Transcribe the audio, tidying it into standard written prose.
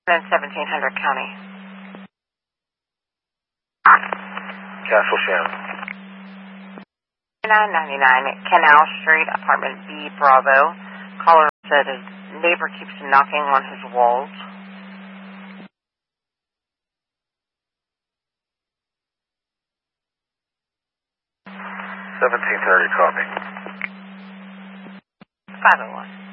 in 1700 County. Castle Shannon. 999 Canal Street, apartment B, Bravo. Caller said his neighbor keeps knocking on his walls. 1730, copy. 501.